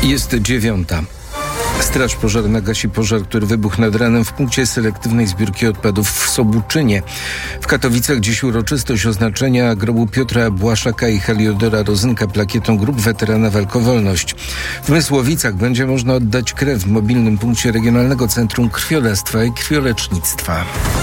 Jest 9. Straż pożarna gasi pożar, który wybuchł nad ranem w punkcie selektywnej zbiórki odpadów w Sobuczynie. W Katowicach dziś uroczystość oznaczenia grobu Piotra Błaszaka i Heliodora Rozynka plakietą Grup Weterana Walk o Wolność. W Mysłowicach będzie można oddać krew w mobilnym punkcie Regionalnego Centrum Krwiodawstwa i Krwiolecznictwa.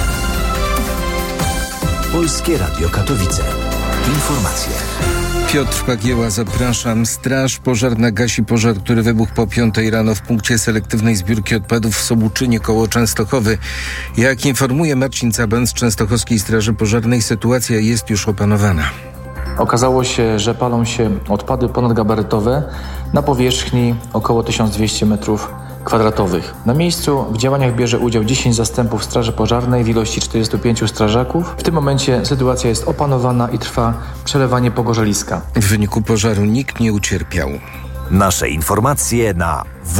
Polskie Radio Katowice. Informacje. Piotr Pagieła, zapraszam. Straż pożarna gasi pożar, który wybuchł po 5 rano w punkcie selektywnej zbiórki odpadów w Sobuczynie koło Częstochowy. Jak informuje Marcin Caban z Częstochowskiej Straży Pożarnej, sytuacja jest już opanowana. Okazało się, że palą się odpady ponadgabarytowe na powierzchni około 1200 metrów kwadratowych. Na miejscu w działaniach bierze udział 10 zastępów Straży Pożarnej w ilości 45 strażaków. W tym momencie sytuacja jest opanowana i trwa przelewanie pogorzeliska. W wyniku pożaru nikt nie ucierpiał. Nasze informacje na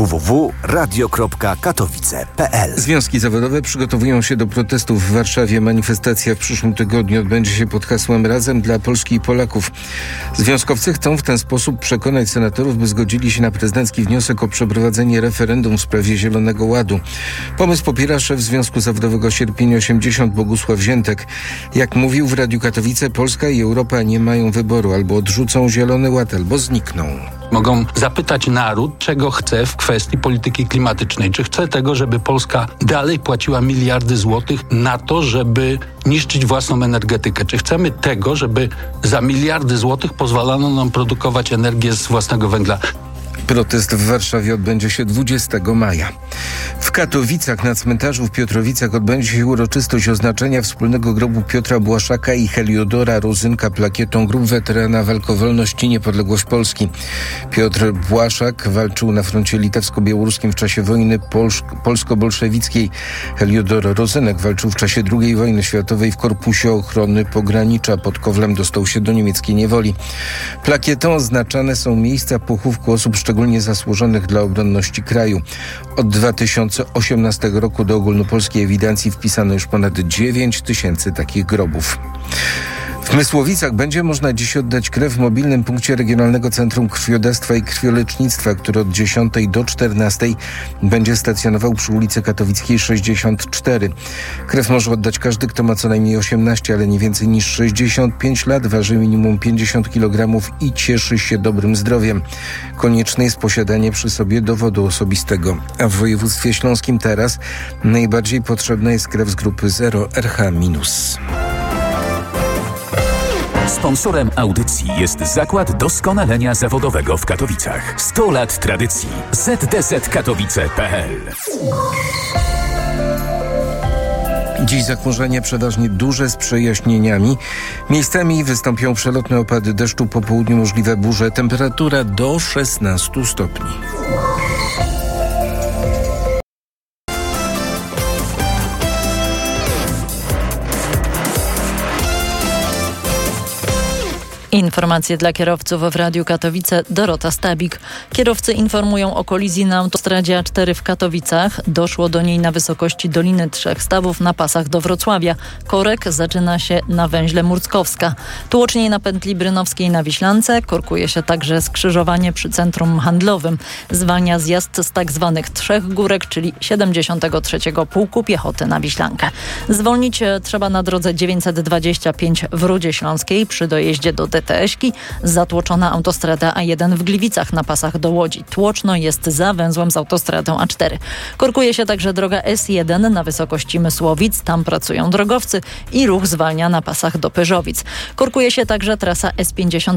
www.radio.katowice.pl. Związki zawodowe przygotowują się do protestów w Warszawie. Manifestacja w przyszłym tygodniu odbędzie się pod hasłem Razem dla Polski i Polaków. Związkowcy chcą w ten sposób przekonać senatorów, by zgodzili się na prezydencki wniosek o przeprowadzenie referendum w sprawie Zielonego Ładu. Pomysł popiera szef Związku Zawodowego Sierpień 80 Bogusław Ziętek. Jak mówił w Radiu Katowice, Polska i Europa nie mają wyboru. Albo odrzucą Zielony Ład, albo znikną. Mogą zapytać naród, czego chce w kwestii polityki klimatycznej. Czy chce tego, żeby Polska dalej płaciła miliardy złotych na to, żeby niszczyć własną energetykę? Czy chcemy tego, żeby za miliardy złotych pozwalano nam produkować energię z własnego węgla? Protest w Warszawie odbędzie się 20 maja. W Katowicach na cmentarzu w Piotrowicach odbędzie się uroczystość oznaczenia wspólnego grobu Piotra Błaszaka i Heliodora Rozynka plakietą Grup Weterana Walk o Wolność i Niepodległość Polski. Piotr Błaszak walczył na froncie litewsko-białoruskim w czasie wojny polsko-bolszewickiej. Heliodor Rozynek walczył w czasie II wojny światowej w Korpusie Ochrony Pogranicza. Pod Kowlem dostał się do niemieckiej niewoli. Plakietą oznaczane są miejsca pochówku osób szczególnie zasłużonych dla obronności kraju. Od 2018 roku do ogólnopolskiej ewidencji wpisano już ponad 9 000 takich grobów. W Mysłowicach będzie można dziś oddać krew w mobilnym punkcie Regionalnego Centrum Krwiodawstwa i Krwiolecznictwa, który od 10 do 14 będzie stacjonował przy ulicy Katowickiej 64. Krew może oddać każdy, kto ma co najmniej 18, ale nie więcej niż 65 lat, waży minimum 50 kg i cieszy się dobrym zdrowiem. Konieczne jest posiadanie przy sobie dowodu osobistego. A w województwie śląskim teraz najbardziej potrzebna jest krew z grupy 0 RH-. Sponsorem audycji jest Zakład Doskonalenia Zawodowego w Katowicach. 100 lat tradycji. ZDZ-Katowice.pl. Dziś zachmurzenie przeważnie duże z przejaśnieniami. Miejscami wystąpią przelotne opady deszczu, po południu możliwe burze. Temperatura do 16 stopni. Informacje dla kierowców w Radiu Katowice. Dorota Stabik. Kierowcy informują o kolizji na autostradzie A4 w Katowicach. Doszło do niej na wysokości Doliny Trzech Stawów na pasach do Wrocławia. Korek zaczyna się na węźle Murckowska. Tłoczniej na pętli Brynowskiej na Wiślance. Korkuje się także skrzyżowanie przy centrum handlowym. Zwalnia zjazd z tak zwanych Trzech Górek, czyli 73. Pułku Piechoty na Wiślankę. Zwolnić trzeba na drodze 925 w Rudzie Śląskiej przy dojeździe do DTS-ki. Zatłoczona autostrada A1 w Gliwicach na pasach do Łodzi. Tłoczno jest za węzłem z autostradą A4. Korkuje się także droga S1 na wysokości Mysłowic. Tam pracują drogowcy i ruch zwalnia na pasach do Pyrzowic. Korkuje się także trasa S50